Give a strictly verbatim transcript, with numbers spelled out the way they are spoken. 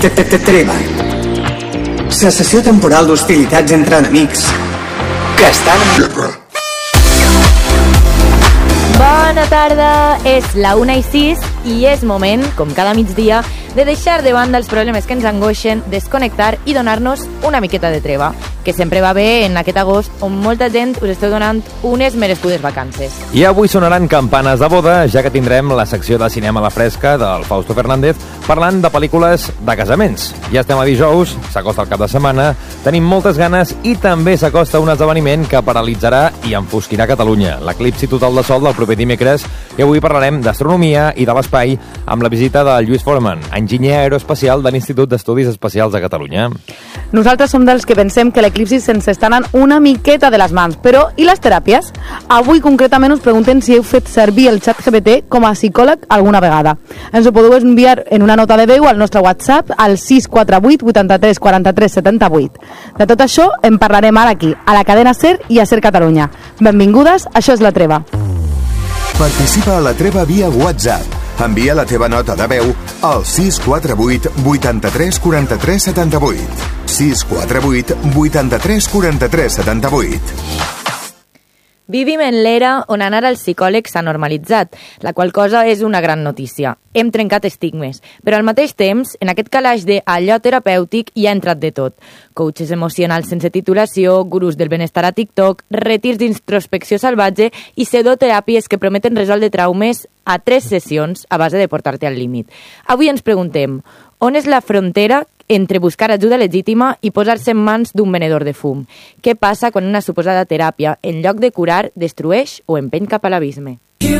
Treva. Cessació temporal d'hostilitats entre enemics que estan en guerra. Bona tarda, és la una i sis i és moment, com cada migdia, de deixar de banda els problemes que ens angoixen, desconnectar i donar-nos una miqueta de treva, que sempre va bé en aquest agost on molta gent us esteu donant unes merescudes vacances. I avui sonaran campanes de boda, ja que tindrem la secció de cinema a la fresca del Fausto Fernández parlant de pel·lícules de casaments. Ja estem a dijous, s'acosta el cap de setmana, tenim moltes ganes i també s'acosta un esdeveniment que paralitzarà i enfosquirà Catalunya, l'eclipsi total de sol del proper dimecres, i avui parlarem d'astronomia i de l'espai amb la visita de Lluís Foreman, enginyer aeroespacial de l'Institut d'Estudis Espacials de Catalunya. Nosaltres som dels que pensem que l'eclipsi se'ns està anant una miqueta de les mans, però i les teràpies? Avui concretament us preguntem si heu fet servir el xat G P T com a psicòleg alguna vegada. Ens ho podeu enviar en una nota de veu al nostre WhatsApp al sis quatre vuit vuit tres quatre tres set vuit. De tot això en parlarem ara aquí, a la cadena SER i a SER Catalunya. Benvingudes, això és La Treva. Participa a La Treva via WhatsApp. Envia la teva nota de veu al sis quatre vuit vuit tres quatre tres set vuit. sis quatre vuit vuit tres quatre tres set vuit. Vivim en l'era on anar al psicòleg s'ha normalitzat, la qual cosa és una gran notícia. Hem trencat estigmes, però al mateix temps, en aquest calaix d'allò terapèutic hi ha entrat de tot. Coaches emocionals sense titulació, gurus del benestar a TikTok, retirs d'introspecció salvatge i pseudoteràpies que prometen resoldre traumes a tres sessions a base de portar-te al límit. Avui ens preguntem, on és la frontera entre buscar ajuda legítima i posar-se en mans d'un venedor de fum? Què passa quan una suposada teràpia, en lloc de curar, destrueix o empeny cap a l'abisme?